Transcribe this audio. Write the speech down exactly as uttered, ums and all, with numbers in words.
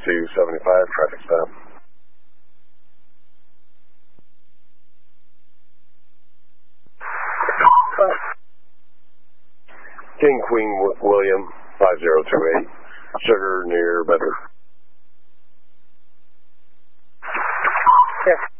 two seventy-five, traffic stop. King Queen William, five zero two eight, Sugar near Bedford. Yes.